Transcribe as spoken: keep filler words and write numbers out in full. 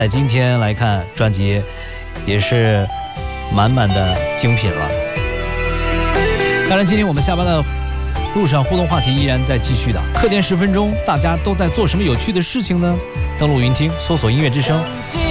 在今天来看专辑，也是满满的精品了。当然，今天我们下班的路上互动话题依然在继续的。课间十分钟，大家都在做什么有趣的事情呢？登录云听，搜索音乐之声。